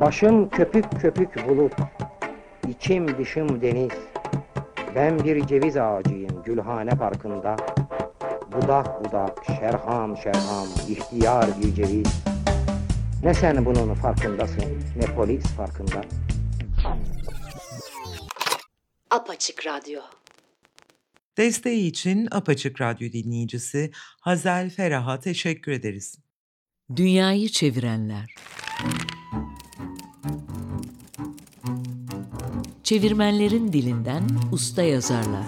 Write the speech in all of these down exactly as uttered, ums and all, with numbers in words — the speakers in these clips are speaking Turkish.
Başım köpük köpük bulut, içim dışım deniz. Ben bir ceviz ağacıyım Gülhane Parkı'nda. Budak budak, şerham şerham, ihtiyar bir ceviz. Ne sen bunun farkındasın, ne polis farkında. Apaçık Radyo. Desteği için Apaçık Radyo dinleyicisi Hazel Ferah'a teşekkür ederiz. Dünyayı çevirenler. Çevirmenlerin dilinden usta yazarlar.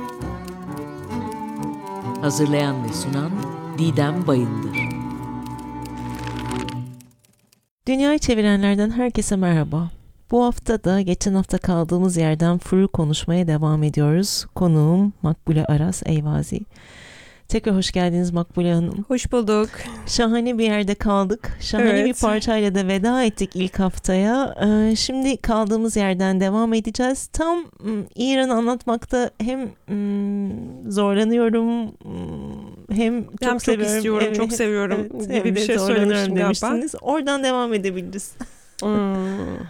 Hazırlayan ve sunan Didem Bayındır. Dünyayı çevirenlerden herkese merhaba. Bu hafta da geçen hafta kaldığımız yerden Furu konuşmaya devam ediyoruz. Konuğum Makbule Aras Eyvazi. Tekrar hoş geldiniz Makbule Hanım. Hoş bulduk. Şahane bir yerde kaldık. Şahane Evet. bir parçayla da veda ettik ilk haftaya. Ee, şimdi kaldığımız yerden devam edeceğiz. Tam m, İran'ı anlatmakta hem m, zorlanıyorum m, hem çok Hem çok seviyorum. istiyorum, Evet, çok seviyorum evet, gibi hem bir de şey zorlanıyorum söylemiştim galiba. demiştiniz. Oradan devam edebiliriz. Hmm.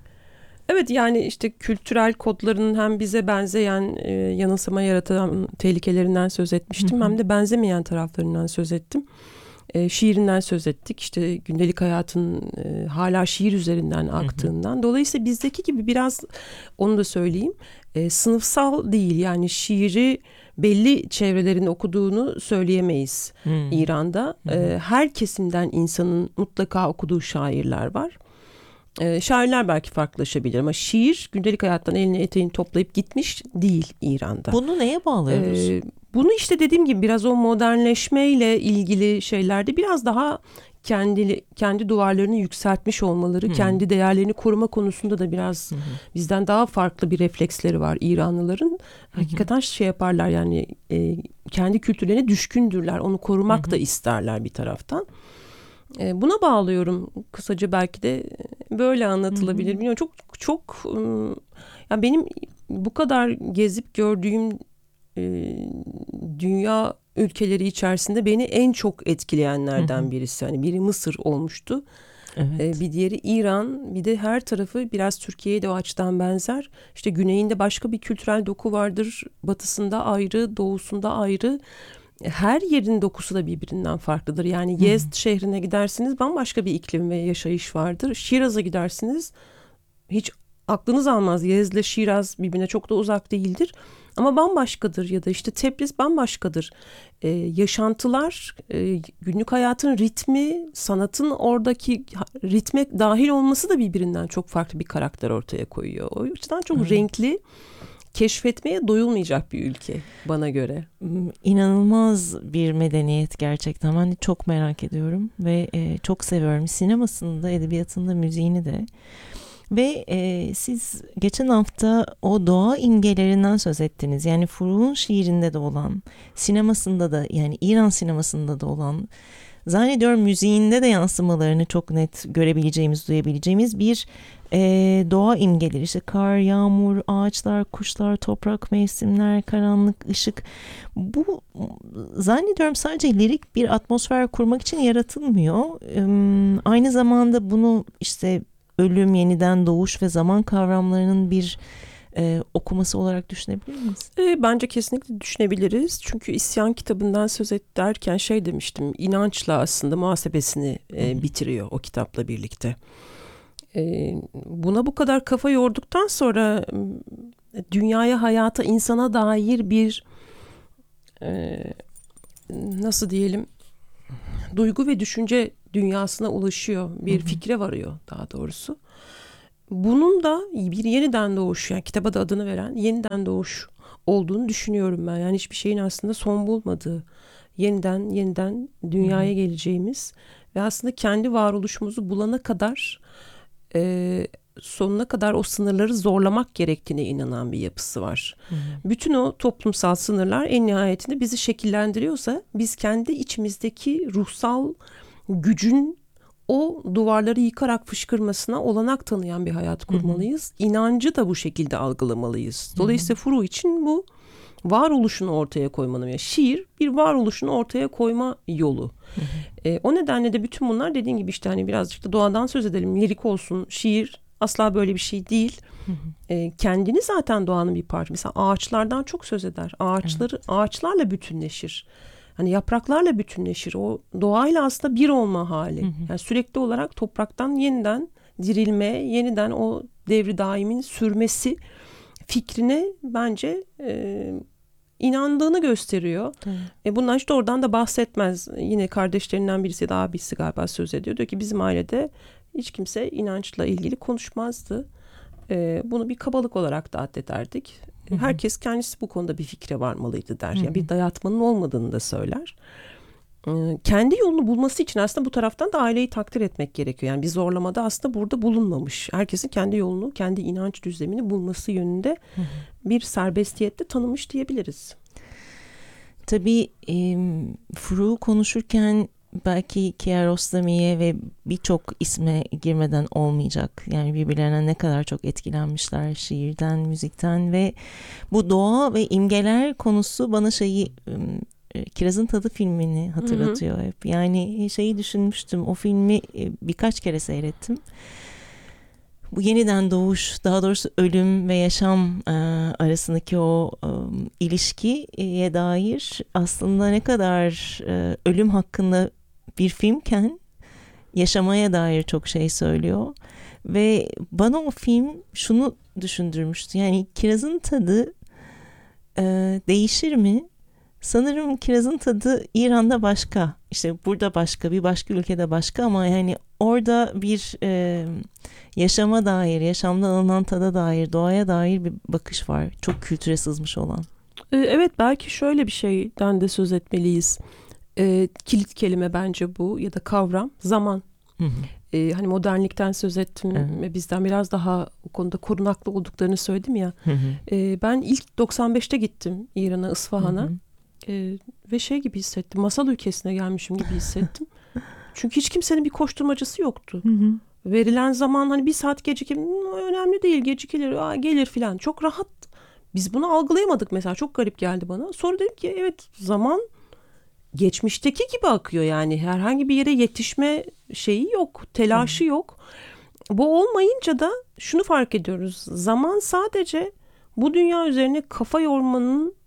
Evet, yani işte kültürel kodlarının hem bize benzeyen, e, yanılsama yaratan tehlikelerinden söz etmiştim. Hı hı. Hem de benzemeyen taraflarından söz ettim. E, şiirinden söz ettik. İşte gündelik hayatın e, hala şiir üzerinden aktığından. Hı hı. Dolayısıyla bizdeki gibi biraz, onu da söyleyeyim, e, sınıfsal değil. Yani şiiri belli çevrelerin okuduğunu söyleyemeyiz Hmm. İran'da. Hı hı. E, her kesimden insanın mutlaka okuduğu şairler var. E, şairler belki farklılaşabilir ama şiir gündelik hayattan elini eteğini toplayıp gitmiş değil İran'da. Bunu neye bağlıyoruz? E, bunu işte dediğim gibi biraz o modernleşmeyle ilgili şeylerde biraz daha kendi kendi duvarlarını yükseltmiş olmaları, Hı. kendi değerlerini koruma konusunda da biraz Hı hı. bizden daha farklı bir refleksleri var İranlıların. Hakikaten şey yaparlar, yani e, kendi kültürlerine düşkündürler. Onu korumak Hı hı. da isterler bir taraftan. E, buna bağlıyorum kısaca, belki de böyle anlatılabilir. Bilmiyorum, çok çok ım, yani benim bu kadar gezip gördüğüm e, dünya ülkeleri içerisinde beni en çok etkileyenlerden Hı hı. birisi. Hani biri Mısır olmuştu. Evet. E, bir diğeri İran. Bir de her tarafı biraz Türkiye'ye de o açıdan benzer. İşte güneyinde başka bir kültürel doku vardır. Batısında ayrı, doğusunda ayrı. Her yerin dokusu da birbirinden farklıdır. Yani Yezd şehrine gidersiniz, bambaşka bir iklim ve yaşayış vardır. Şiraz'a gidersiniz, hiç aklınız almaz. Yezd'le Şiraz birbirine çok da uzak değildir. Ama bambaşkadır. Ya da işte Tebriz bambaşkadır. Ee, yaşantılar, e, günlük hayatın ritmi, sanatın oradaki ritme dahil olması da birbirinden çok farklı bir karakter ortaya koyuyor. O yüzden çok Hmm. renkli, keşfetmeye doyulmayacak bir ülke bana göre. İnanılmaz bir medeniyet gerçekten. Ben de çok merak ediyorum ve e, çok seviyorum. Sinemasında, edebiyatında, müziğini de. Ve e, siz geçen hafta o doğa imgelerinden söz ettiniz. Yani Furu'nun şiirinde de olan, sinemasında da, yani İran sinemasında da olan, zannediyorum müziğinde de yansımalarını çok net görebileceğimiz, duyabileceğimiz bir e, doğa imgeleri. İşte kar, yağmur, ağaçlar, kuşlar, toprak, mevsimler, karanlık, ışık. Bu zannediyorum sadece lirik bir atmosfer kurmak için yaratılmıyor. E, aynı zamanda bunu işte ölüm, yeniden doğuş ve zaman kavramlarının bir e, okuması olarak düşünebilir miyiz? E, bence kesinlikle düşünebiliriz. Çünkü İsyan kitabından söz et derken şey demiştim. İnançla aslında muhasebesini e, bitiriyor o kitapla birlikte. E, buna bu kadar kafa yorduktan sonra dünyaya, hayata, insana dair bir e, nasıl diyelim, duygu ve düşünce dünyasına ulaşıyor. Bir fikre varıyor daha doğrusu. Bunun da bir yeniden doğuş, yani kitaba da adını veren yeniden doğuş olduğunu düşünüyorum ben. Yani hiçbir şeyin aslında son bulmadığı, yeniden yeniden dünyaya geleceğimiz ve aslında kendi varoluşumuzu bulana kadar e, sonuna kadar o sınırları zorlamak gerektiğine inanan bir yapısı var. Hı hı. Bütün o toplumsal sınırlar en nihayetinde bizi şekillendiriyorsa biz kendi içimizdeki ruhsal gücün o duvarları yıkarak fışkırmasına olanak tanıyan bir hayat kurmalıyız. Hı hı. İnancı da bu şekilde algılamalıyız. Dolayısıyla Furu için bu varoluşunu ortaya koymanın. Yani şiir bir varoluşunu ortaya koyma yolu. Hı hı. E, o nedenle de bütün bunlar dediğin gibi işte hani birazcık da doğadan söz edelim. Lirik olsun, şiir asla böyle bir şey değil. Hı hı. E, kendini zaten doğanın bir parçası. Mesela ağaçlardan çok söz eder. Ağaçları, evet. Ağaçlarla bütünleşir. Hani yapraklarla bütünleşir. O doğayla aslında bir olma hali. Hı hı. Yani sürekli olarak topraktan yeniden dirilme, yeniden o devri daimin sürmesi fikrine bence e, inandığını gösteriyor. E, bundan işte oradan da bahsetmez. Yine kardeşlerinden birisi de abisi galiba söz ediyor. Diyor ki bizim ailede hiç kimse inançla ilgili konuşmazdı. E, bunu bir kabalık olarak da addederdik. Hı hı. Herkes kendisi bu konuda bir fikre varmalıydı der. Hı hı. Yani bir dayatmanın olmadığını da söyler. Kendi yolunu bulması için aslında bu taraftan da aileyi takdir etmek gerekiyor. Yani bir zorlamada aslında burada bulunmamış. Herkesin kendi yolunu, kendi inanç düzlemini bulması yönünde hı hı. bir serbestiyette tanımış diyebiliriz. Tabii e, Froug'u konuşurken belki Kiarostami'ye ve birçok isme girmeden olmayacak. Yani birbirlerine ne kadar çok etkilenmişler şiirden, müzikten ve bu doğa ve imgeler konusu bana şeyi... Kirazın Tadı filmini hatırlatıyor hı hı. hep. Yani şeyi düşünmüştüm. O filmi birkaç kere seyrettim. Bu yeniden doğuş, daha doğrusu ölüm ve yaşam e, arasındaki o e, ilişkiye dair aslında ne kadar e, ölüm hakkında bir filmken yaşamaya dair çok şey söylüyor. Ve bana o film şunu düşündürmüştü. Yani kirazın tadı e, değişir mi? Sanırım kirazın tadı İran'da başka, işte burada başka, bir başka ülkede başka ama yani orada bir e, yaşama dair, yaşamdan alınan tada dair, doğaya dair bir bakış var. Çok kültüre sızmış olan. Evet, belki şöyle bir şeyden de söz etmeliyiz. E, kilit kelime bence bu ya da kavram zaman. Hı hı. E, hani modernlikten söz ettim evet. ve bizden biraz daha o konuda korunaklı olduklarını söyledim ya. Hı hı. E, ben ilk doksan beşte gittim İran'a, İsfahan'a. Hı hı. Ee, ve şey gibi hissettim. Masal ülkesine gelmişim gibi hissettim. Çünkü hiç kimsenin bir koşturmacası yoktu. Hı hı. Verilen zaman hani bir saat gecikir, önemli değil, gecikilir, aa, gelir filan. Çok rahat. Biz bunu algılayamadık mesela. Çok garip geldi bana. Sonra dedim ki evet, zaman geçmişteki gibi akıyor yani. Herhangi bir yere yetişme şeyi yok, telaşı hı. yok. Bu olmayınca da şunu fark ediyoruz. Zaman sadece bu dünya üzerine kafa yormanın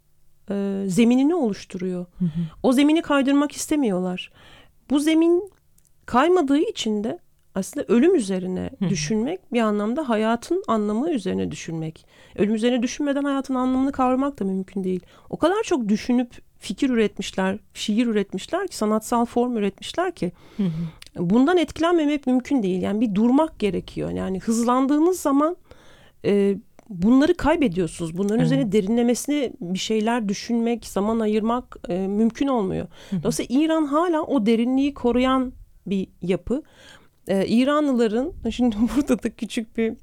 E, zeminini oluşturuyor. Hı hı. O zemini kaydırmak istemiyorlar. Bu zemin kaymadığı için de aslında ölüm üzerine hı hı. düşünmek bir anlamda hayatın anlamı üzerine düşünmek. Ölüm üzerine düşünmeden hayatın anlamını kavramak da mümkün değil. O kadar çok düşünüp fikir üretmişler, şiir üretmişler ki, sanatsal form üretmişler ki hı hı. bundan etkilenmemek mümkün değil. Yani bir durmak gerekiyor. Yani hızlandığınız zaman e, bunları kaybediyorsunuz. Bunların evet. üzerine derinlemesine bir şeyler düşünmek, zaman ayırmak e, mümkün olmuyor. Hı hı. Dolayısıyla İran hala o derinliği koruyan bir yapı. Ee, İranlıların, şimdi burada da küçük bir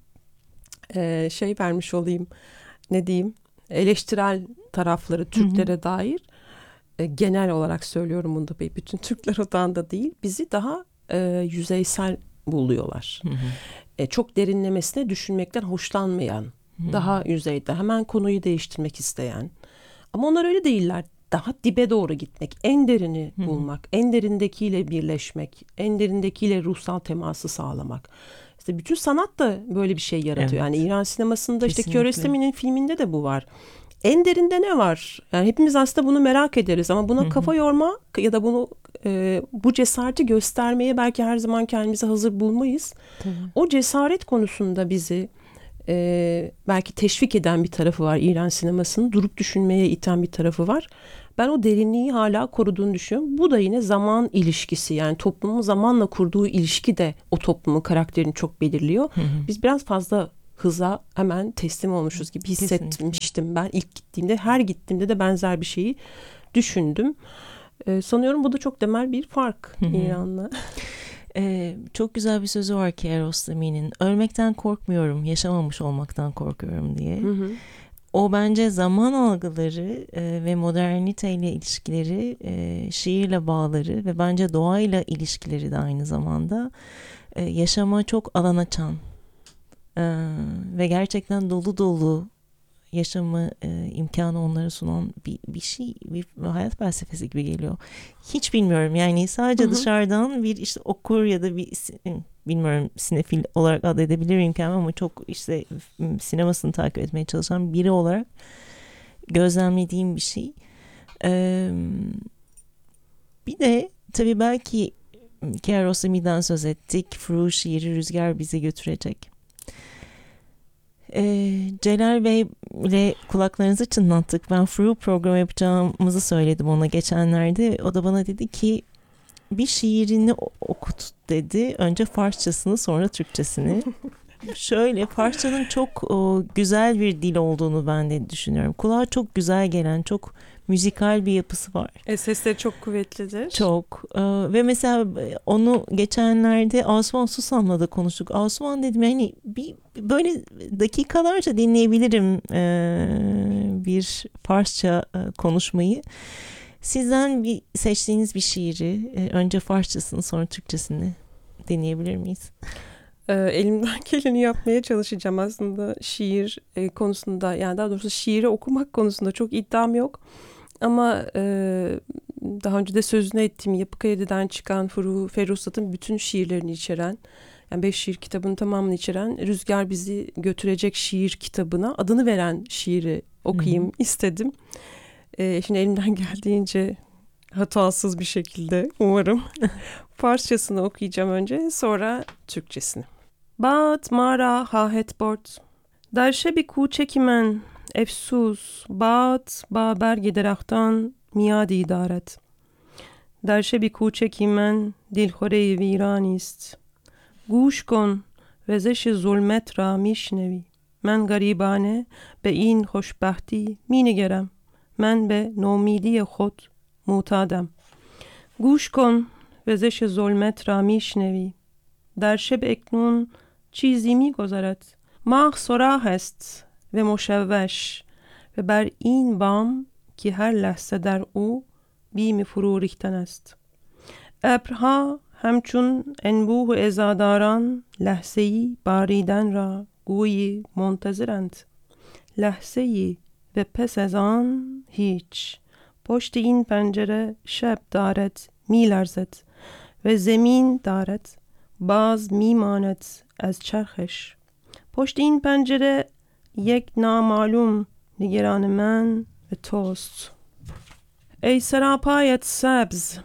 e, şey vermiş olayım, ne diyeyim, eleştirel tarafları Türklere hı hı. dair. E, genel olarak söylüyorum bunu da, bütün Türkler odağında değil, bizi daha e, yüzeysel buluyorlar. Hı hı. E, çok derinlemesine düşünmekten hoşlanmayan, daha yüzeyde, hemen konuyu değiştirmek isteyen. Ama onlar öyle değiller. Daha dibe doğru gitmek, en derini Hı-hı. bulmak, en derindekiyle birleşmek, en derindekiyle ruhsal teması sağlamak. İşte bütün sanat da böyle bir şey yaratıyor. Evet. Yani İran sinemasında Kesinlikle. işte Kiarostami'nin filminde de bu var. En derinde ne var? Yani hepimiz aslında bunu merak ederiz ama buna Hı-hı. kafa yorma ya da bunu e, bu cesareti göstermeye belki her zaman kendimizi hazır bulmayız. Tabii. O cesaret konusunda bizi Ee, belki teşvik eden bir tarafı var İran sinemasının, durup düşünmeye iten bir tarafı var. Ben o derinliği hala koruduğunu düşünüyorum. Bu da yine zaman ilişkisi, yani toplumun zamanla kurduğu ilişki de o toplumun karakterini çok belirliyor. Hı hı. Biz biraz fazla hıza hemen teslim olmuşuz gibi hissetmiştim Kesinlikle. ben ilk gittiğimde. Her gittiğimde de benzer bir şeyi düşündüm. Ee, sanıyorum bu da çok temel bir fark hı hı. İran'la. Ee, çok güzel bir sözü var Kiarostami'nin. Ölmekten korkmuyorum, yaşamamış olmaktan korkuyorum diye. Hı hı. O bence zaman algıları e, ve moderniteyle ilişkileri, e, şiirle bağları ve bence doğayla ilişkileri de aynı zamanda e, yaşama çok alan açan e, ve gerçekten dolu dolu yaşamı e, imkanı onlara sunan bir, bir şey, bir hayat felsefesi gibi geliyor. Hiç bilmiyorum yani sadece Hı hı. dışarıdan bir işte okur ya da bir bilmiyorum sinefil olarak ad edebilir miyim kendimi ama çok işte sinemasını takip etmeye çalışan biri olarak gözlemlediğim bir şey. Ee, bir de tabii belki Kiara Osami'den söz ettik. Fru şiiri Rüzgar Bizi Götürecek. Ee, Celal Bey'le kulaklarınızı çınlattık. Ben Fru programı yapacağımızı söyledim ona geçenlerde. O da bana dedi ki bir şiirini okut dedi. Önce Farsçasını sonra Türkçesini. Şöyle Farsçanın çok o, güzel bir dil olduğunu ben de düşünüyorum. Kulağa çok güzel gelen, çok müzikal bir yapısı var. E, sesleri çok kuvvetlidir. Çok. Ee, ve mesela onu geçenlerde Asuman Susam'la da konuştuk. Asuman dedim yani bir böyle dakikalarca dinleyebilirim ee, bir Farsça e, konuşmayı. Sizden bir seçtiğiniz bir şiiri e, önce Farsçasını sonra Türkçesini dinleyebilir miyiz? E, elimden geleni yapmaya çalışacağım aslında şiir e, konusunda. Yani daha doğrusu şiiri okumak konusunda çok iddiam yok. Ama e, daha önce de sözünü ettiğim Yapı Kredi'den çıkan Fru Ferruhsat'ın bütün şiirlerini içeren, yani beş şiir kitabının tamamını içeren Rüzgar Bizi Götürecek şiir kitabına adını veren şiiri okuyayım Hı-hı. istedim. E, şimdi elimden geldiğince hatasız bir şekilde umarım Farsçasını okuyacağım önce, sonra Türkçesini. Bad mara hahet bort, derşe bir kuçeki men, efsus, bat, ba bergi derahtan, miyadi daret. Derşe bir kuçeki men, dilhore-i viranist. Guş kon, ve zeş-i zulmet ra mişnevi. Men garibane, be in hoşbahti mi nigerem. Men be nomidi khod mutadem. Guş kon, ve zeş-i zulmet ra mişnevi. Derşe be eknun, çizi mi gozaret. Mah sorah est, ve مشوش و بر این بام که هر لحظه در او بیم فرو ریختن است. ابرها همچون انبوه و ازاداران لحظه‌ای باریدن را گویی منتظرند. لحظه‌ای و پس از آن هیچ. پشت این پنجره شب دارد میلرزد و زمین دارد باز میماند از چرخش. پشت این پنجره یک نامعلوم نگران من و توست. ای سراپایت سبز،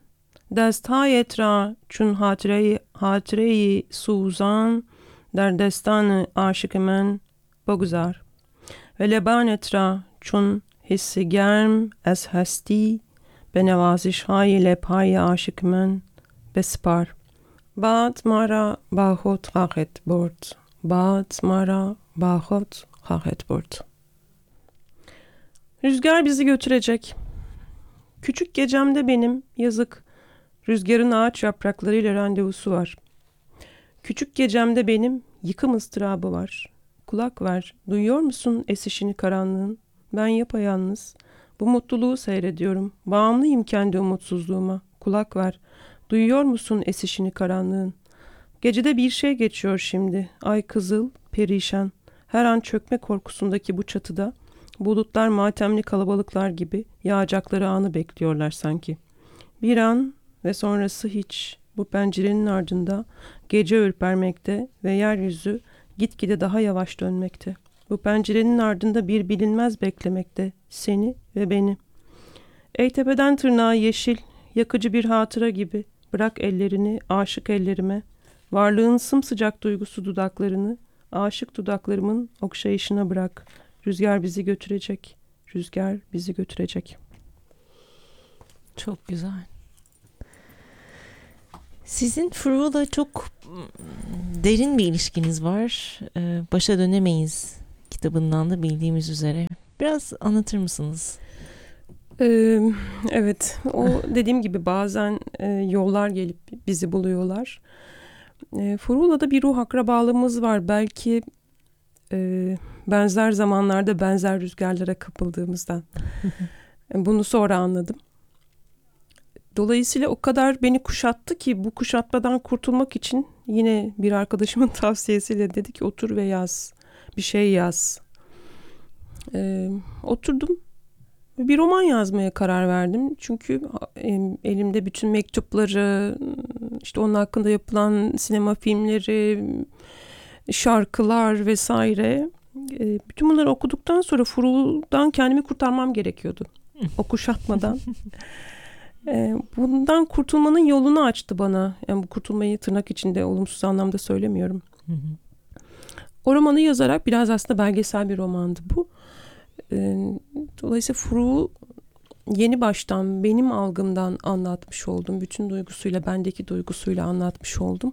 دستهایت را چون حاطره حاطره سوزان در دستان عاشق من بگذار و لبانت را چون حس گرم از هستی به نوازش های لبهای عاشق من بسپار. بعد ما را با خود خواهد برد. بعد ما را با خود خواهد برد. Rüzgar bizi götürecek. Küçük gecemde benim yazık. Rüzgarın ağaç yapraklarıyla randevusu var. Küçük gecemde benim yıkım ıstırabı var. Kulak ver, duyuyor musun esişini karanlığın? Ben yapayalnız. Bu mutluluğu seyrediyorum. Bağımlıyım kendi umutsuzluğuma. Kulak ver, duyuyor musun esişini karanlığın? Gecede bir şey geçiyor şimdi. Ay kızıl, perişan. Her an çökme korkusundaki bu çatıda bulutlar matemli kalabalıklar gibi yağacakları anı bekliyorlar sanki. Bir an ve sonrası hiç. Bu pencerenin ardında gece ürpermekte ve yeryüzü gitgide daha yavaş dönmekte. Bu pencerenin ardında bir bilinmez beklemekte seni ve beni. Ey tepeden tırnağa yeşil, yakıcı bir hatıra gibi bırak ellerini aşık ellerime. Varlığın sımsıcak duygusu dudaklarını aşık dudaklarımın okşayışına bırak. Rüzgar bizi götürecek. Rüzgar bizi götürecek. Çok güzel. Sizin Fru'la çok derin bir ilişkiniz var. Ee, Başa Dönemeyiz kitabından da bildiğimiz üzere. Biraz anlatır mısınız? Ee, evet. O dediğim gibi bazen e, yollar gelip bizi buluyorlar. E, Fru'la da bir ruh akrabalığımız var. Belki e, benzer zamanlarda benzer rüzgarlara kapıldığımızdan. Bunu sonra anladım. Dolayısıyla o kadar beni kuşattı ki bu kuşatmadan kurtulmak için yine bir arkadaşımın tavsiyesiyle dedi ki otur ve yaz. Bir şey yaz. Ee, oturdum. Bir roman yazmaya karar verdim. Çünkü elimde bütün mektupları, işte onun hakkında yapılan sinema filmleri, şarkılar vesaire. Bütün bunları okuduktan sonra Furu'dan kendimi kurtarmam gerekiyordu. O kuşatmadan. Bundan kurtulmanın yolunu açtı bana. Yani bu kurtulmayı tırnak içinde olumsuz anlamda söylemiyorum. O romanı yazarak, biraz aslında belgesel bir romandı bu. Dolayısıyla Furu'yu yeni baştan benim algımdan anlatmış oldum. Bütün duygusuyla, bendeki duygusuyla anlatmış oldum.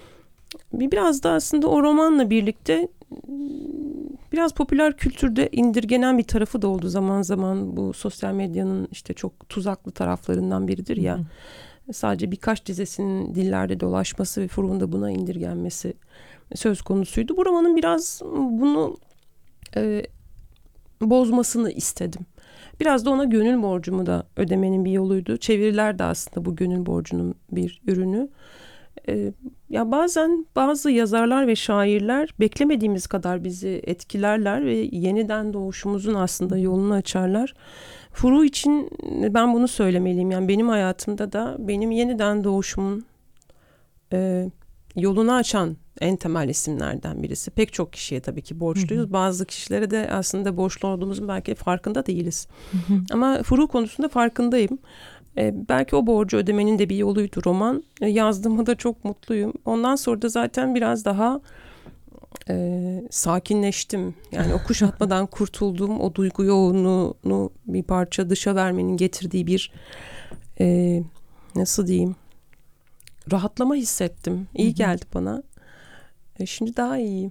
Biraz da aslında o romanla birlikte biraz popüler kültürde indirgenen bir tarafı da oldu zaman zaman. Bu sosyal medyanın işte çok tuzaklı taraflarından biridir ya. Hı hı. Sadece birkaç dizesinin dillerde dolaşması ve Furu'nun da buna indirgenmesi söz konusuydu. Bu romanın biraz bunu e, bozmasını istedim. Biraz da ona gönül borcumu da ödemenin bir yoluydu. Çeviriler de aslında bu gönül borcunun bir ürünü. Ee, ya bazen bazı yazarlar ve şairler beklemediğimiz kadar bizi etkilerler ve yeniden doğuşumuzun aslında yolunu açarlar. Furu için ben bunu söylemeliyim. Yani benim hayatımda da benim yeniden doğuşumun e, yolunu açan en temel isimlerden birisi. Pek çok kişiye tabii ki borçluyuz. Hı hı. Bazı kişilere de aslında borçlu olduğumuzun belki farkında değiliz. Hı hı. Ama Furu konusunda farkındayım. Ee, belki o borcu ödemenin de bir yoluydu roman. Ee, yazdığıma da çok mutluyum. Ondan sonra da zaten biraz daha e, sakinleştim. Yani o kuşatmadan kurtuldum. O duygu yoğunluğunu bir parça dışa vermenin getirdiği bir e, nasıl diyeyim, rahatlama hissettim. İyi geldi bana. E, şimdi daha iyiyim.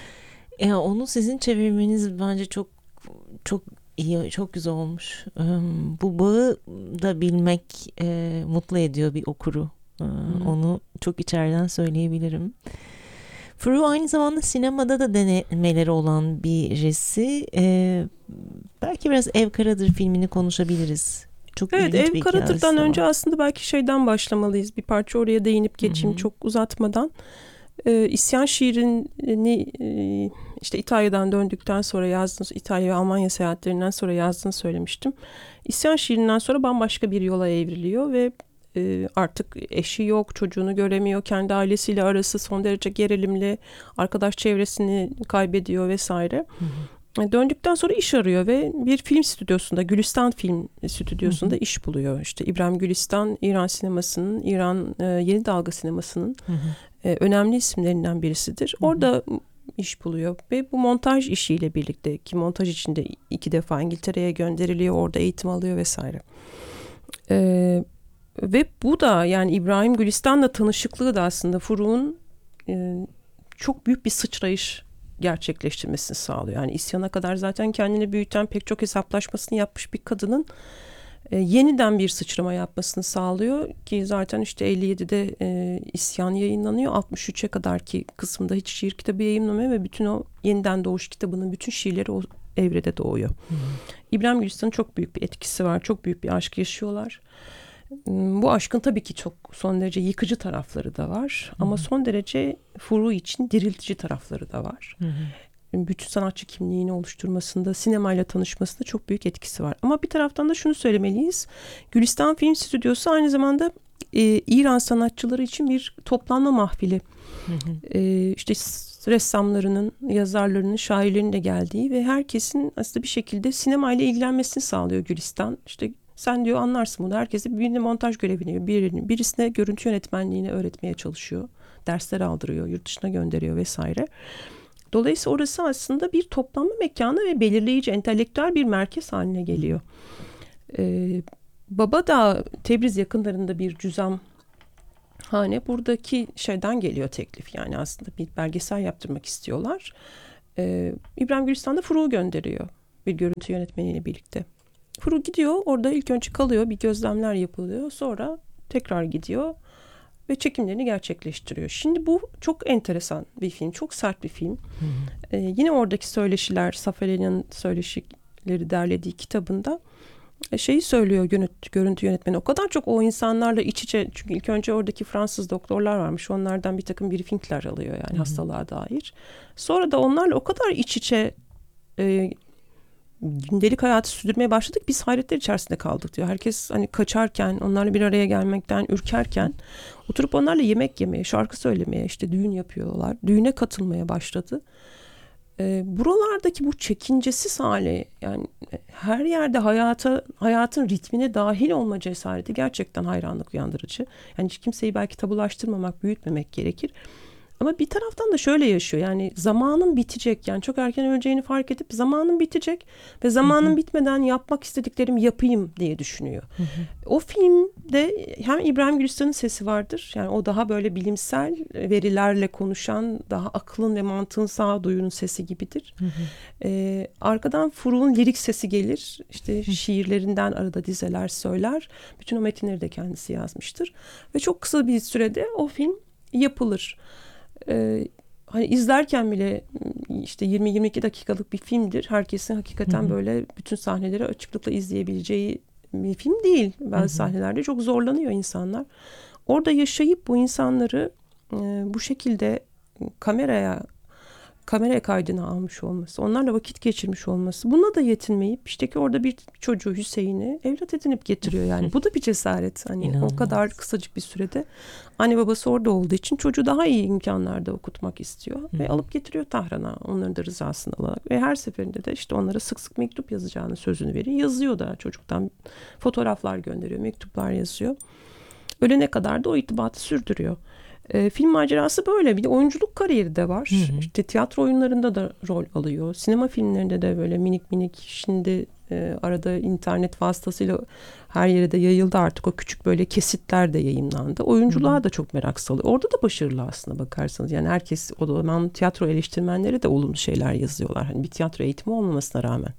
Ya onu sizin çevirmeniz bence çok çok iyi, çok güzel olmuş. Bu bağı da bilmek e, mutlu ediyor bir okuru. E, hmm. Onu çok içeriden söyleyebilirim. Furu aynı zamanda sinemada da denemeleri olan birisi. E, belki biraz Ev Karadır filmini konuşabiliriz. Çok evet, Ev Karadır'dan önce var. Aslında belki şeyden başlamalıyız. Bir parça oraya değinip geçeyim, hmm. çok uzatmadan. Ee, İsyan şiirini e, işte İtalya'dan döndükten sonra yazdığını, İtalya ve Almanya seyahatlerinden sonra yazdığını söylemiştim. İsyan şiirinden sonra bambaşka bir yola evriliyor ve e, artık eşi yok, çocuğunu göremiyor, kendi ailesiyle arası son derece gerilimli, arkadaş çevresini kaybediyor vesaire. Hı hı. Döndükten sonra iş arıyor ve bir film stüdyosunda, Gülistan Film Stüdyosu'nda hı hı. iş buluyor. İşte İbrahim Gülistan, İran sinemasının, İran e, yeni dalga sinemasının hı hı. e, önemli isimlerinden birisidir. Hı hı. Orada iş buluyor ve bu montaj işiyle birlikte, ki montaj içinde iki defa İngiltere'ye gönderiliyor, orada eğitim alıyor vesaire. E, ve bu da, yani İbrahim Gülistan'la tanışıklığı da aslında Furu'nun e, çok büyük bir sıçrayış gerçekleştirmesini sağlıyor. Yani isyana kadar zaten kendini büyüten, pek çok hesaplaşmasını yapmış bir kadının e, yeniden bir sıçrama yapmasını sağlıyor ki zaten işte elli yedide e, isyan yayınlanıyor. altmış üçe kadarki kısımda hiç şiir kitabı yayınlamıyor ve bütün o yeniden doğuş kitabının bütün şiirleri o evrede doğuyor. Hmm. İbrahim Gülistan'ın çok büyük bir etkisi var. Çok büyük bir aşk yaşıyorlar. Bu aşkın tabii ki çok son derece yıkıcı tarafları da var. Hı-hı. Ama son derece Furu için diriltici tarafları da var. Hı-hı. Bütün sanatçı kimliğini oluşturmasında, sinemayla tanışmasında çok büyük etkisi var. Ama bir taraftan da şunu söylemeliyiz. Gülistan Film Stüdyosu aynı zamanda e, İran sanatçıları için bir toplanma mahfili. E, işte ressamlarının, yazarlarının, şairlerinin de geldiği ve herkesin aslında bir şekilde sinemayla ilgilenmesini sağlıyor Gülistan. İşte sen diyor anlarsın bunu. Herkese birine montaj görevini, birini, birisine görüntü yönetmenliğini öğretmeye çalışıyor. Dersler aldırıyor, yurt dışına gönderiyor vesaire. Dolayısıyla orası aslında bir toplanma mekanı ve belirleyici, entelektüel bir merkez haline geliyor. Ee, Babadağ, Tebriz yakınlarında bir cüzam hane. Buradaki şeyden geliyor teklif. Yani aslında bir belgesel yaptırmak istiyorlar. Ee, İbrahim Gülistan da Furu'yu gönderiyor bir görüntü yönetmeniyle birlikte. Furu gidiyor, orada ilk önce kalıyor, bir gözlemler yapılıyor, sonra tekrar gidiyor ve çekimlerini gerçekleştiriyor. Şimdi bu çok enteresan bir film, çok sert bir film. Ee, yine oradaki söyleşiler, Safari'nin söyleşileri derlediği kitabında e, şeyi söylüyor görüntü, görüntü yönetmeni. O kadar çok o insanlarla iç içe, çünkü ilk önce oradaki Fransız doktorlar varmış, onlardan bir takım briefingler alıyor yani Hı-hı. hastalığa dair. Sonra da onlarla o kadar iç içe e, gündelik hayatı sürdürmeye başladık. Biz hayretler içerisinde kaldık diyor. Herkes hani kaçarken, onlarla bir araya gelmekten ürkerken oturup onlarla yemek yemeye, şarkı söylemeye, işte düğün yapıyorlar. Düğüne katılmaya başladı. E, buralardaki bu çekincesiz hali, yani her yerde hayata, hayatın ritmine dahil olma cesareti gerçekten hayranlık uyandırıcı. Yani hiç kimseyi belki tabulaştırmamak, büyütmemek gerekir. Ama bir taraftan da şöyle yaşıyor, yani zamanın bitecek, yani çok erken öleceğini fark edip zamanın bitecek ve zamanın hı hı. bitmeden yapmak istediklerimi yapayım diye düşünüyor. Hı hı. O filmde hem İbrahim Gülistan'ın sesi vardır, yani o daha böyle bilimsel verilerle konuşan, daha aklın ve mantığın sağduyunun sesi gibidir. Hı hı. Ee, arkadan Furuk'un lirik sesi gelir, işte hı. şiirlerinden arada dizeler söyler, bütün o metinleri de kendisi yazmıştır ve çok kısa bir sürede o film yapılır. Ee, hani izlerken bile işte yirmi yirmi iki dakikalık bir filmdir. Herkesin hakikaten hı hı. böyle bütün sahneleri açıklıkla izleyebileceği bir film değil. Bazı hı hı. sahnelerde çok zorlanıyor insanlar. Orada yaşayıp bu insanları e, bu şekilde kameraya kamera kaydına almış olması, onlarla vakit geçirmiş olması, buna da yetinmeyip işte ki orada bir çocuğu, Hüseyin'i evlat edinip getiriyor yani. Bu da bir cesaret. Hani İnanılmaz. O kadar kısacık bir sürede anne babası orada olduğu için çocuğu daha iyi imkanlarda okutmak istiyor Hı. ve alıp getiriyor Tahran'a, onların da rızasını alarak ve her seferinde de işte onlara sık sık mektup yazacağını sözünü veriyor. Yazıyor da çocuktan fotoğraflar gönderiyor, mektuplar yazıyor. Ölene kadar da o irtibatı sürdürüyor. E, film macerası böyle. Bir de oyunculuk kariyeri de var. Hı hı. İşte tiyatro oyunlarında da rol alıyor. Sinema filmlerinde de böyle minik minik, şimdi e, arada internet vasıtasıyla her yere de yayıldı artık, o küçük böyle kesitler de yayınlandı. Oyunculuğa hı hı. da çok merak salıyor. Orada da başarılı aslında bakarsanız. Yani herkes, o zaman tiyatro eleştirmenleri de olumlu şeyler yazıyorlar. Hani bir tiyatro eğitimi olmamasına rağmen.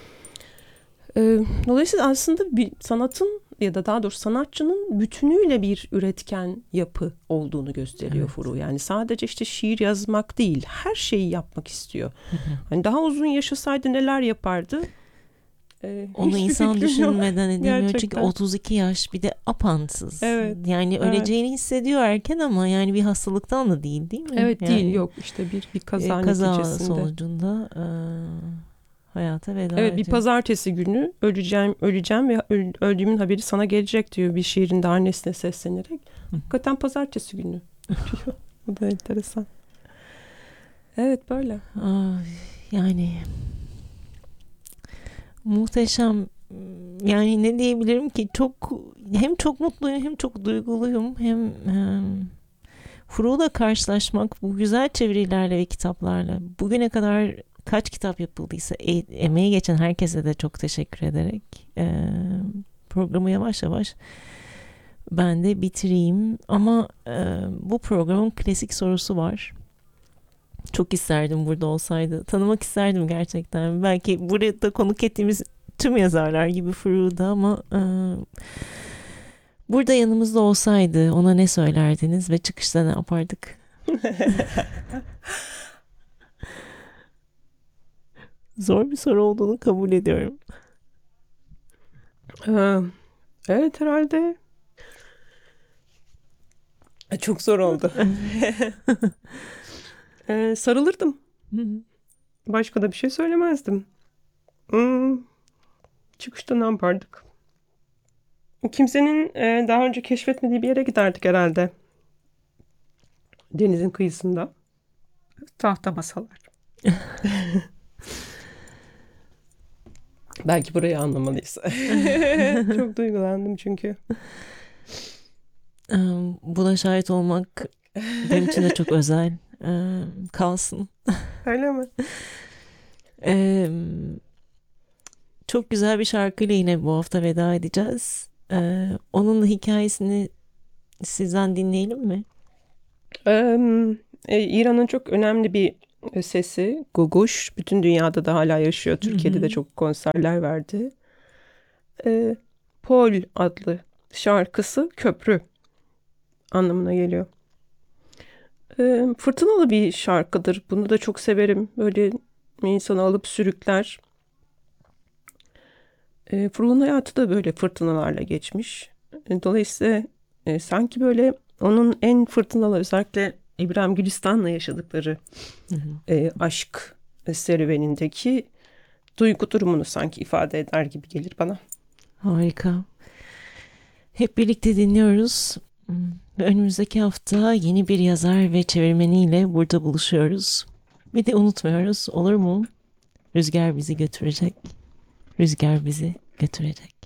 E, dolayısıyla aslında bir sanatın ya da daha doğrusu sanatçının bütünüyle bir üretken yapı olduğunu gösteriyor evet. Furuk. Yani sadece işte şiir yazmak değil, her şeyi yapmak istiyor. Hı hı. Hani daha uzun yaşasaydı neler yapardı? Ee, Onu insan düşünmeden edemiyor çünkü otuz iki yaş, bir de apansız. Evet. Yani öleceğini evet. hissediyor erken ama yani bir hastalıktan da değil, değil mi? Evet yani, değil, yok işte bir bir kaza, e, kaza neticesinde. sonucunda e, hayata veda Evet, ediyor. bir pazartesi günü öleceğim öleceğim ve öldüğümün haberi sana gelecek diyor bir şiirinde annesine seslenerek. Hı. Hakikaten pazartesi günü ölüyor. Bu da enteresan. Evet, böyle. Ay, yani muhteşem. Yani ne diyebilirim ki, çok hem çok mutluyum hem çok duyguluyum, hem, hem Furuk'la karşılaşmak, bu güzel çevirilerle ve kitaplarla bugüne kadar kaç kitap yapıldıysa e, emeği geçen herkese de çok teşekkür ederek e, programı yavaş yavaş ben de bitireyim. Ama e, bu programın klasik sorusu var. Çok isterdim burada olsaydı. Tanımak isterdim gerçekten. Belki buraya da konuk ettiğimiz tüm yazarlar gibi Furuk'u da, ama e, burada yanımızda olsaydı ona ne söylerdiniz ve çıkışta ne yapardık? Zor bir soru olduğunu kabul ediyorum. Ee, evet herhalde. Çok zor oldu. ee, sarılırdım. Başka da bir şey söylemezdim. Hmm, çıkışta ne yapardık? Kimsenin e, daha önce keşfetmediği bir yere giderdik herhalde. Denizin kıyısında. Tahta masalar. Belki burayı anlamalıyız. Çok duygulandım çünkü. Buna şahit olmak benim için de çok özel. Kalsın. Öyle mi? Ee, çok güzel bir şarkıyla yine bu hafta veda edeceğiz. Ee, onun da hikayesini sizden dinleyelim mi? Ee, e, İran'ın çok önemli bir sesi Guguş. Bütün dünyada da hala yaşıyor. Türkiye'de Hı-hı. de çok konserler verdi. Ee, Pol adlı şarkısı köprü anlamına geliyor. Ee, fırtınalı bir şarkıdır. Bunu da çok severim. Böyle insanı alıp sürükler. Ee, Furuk'un hayatı da böyle fırtınalarla geçmiş. Dolayısıyla e, sanki böyle onun en fırtınalı, özellikle İbrahim Gülistan'la yaşadıkları hı hı. E, aşk serüvenindeki duygu durumunu sanki ifade eder gibi gelir bana. Harika. Hep birlikte dinliyoruz. Ve önümüzdeki hafta yeni bir yazar ve çevirmeniyle burada buluşuyoruz. Bir de unutmuyoruz, olur mu? Rüzgar bizi götürecek. Rüzgar bizi götürecek.